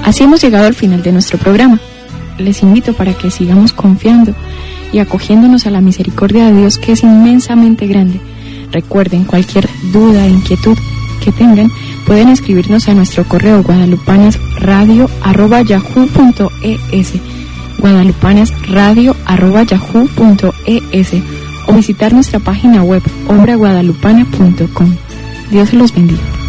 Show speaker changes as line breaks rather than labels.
Así hemos llegado al final de nuestro programa. Les invito para que sigamos confiando y acogiéndonos a la misericordia de Dios, que es inmensamente grande. Recuerden, cualquier duda e inquietud que tengan, pueden escribirnos a nuestro correo guadalupanasradio@yahoo.es, guadalupanasradio@yahoo.es, o visitar nuestra página web obraguadalupana.com. Dios los bendiga.